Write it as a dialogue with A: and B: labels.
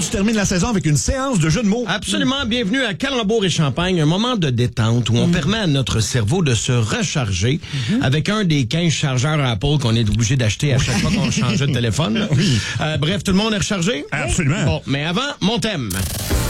A: tu termines la saison avec une séance de jeux de mots.
B: Absolument. Bienvenue à Calembour et Champagne, un moment de détente où on permet à notre cerveau de se recharger avec un des 15 chargeurs Apple qu'on est obligé d'acheter à chaque fois qu'on change de téléphone. Bref, tout le monde est rechargé?
A: Absolument.
B: Bon, mais avant, mon thème.